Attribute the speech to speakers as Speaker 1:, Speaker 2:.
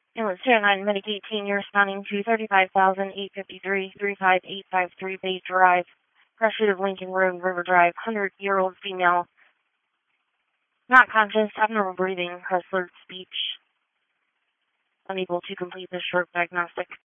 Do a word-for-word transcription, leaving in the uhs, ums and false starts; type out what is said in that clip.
Speaker 1: Ambulance two oh nine, Medic eighteen, you're responding to thirty-five thousand eight hundred fifty-three, three five eight five three Bay Drive, pursuit of Lincoln Road, River Drive, one hundred-year-old female, not conscious, abnormal breathing, slurred speech, unable to complete this short diagnostic.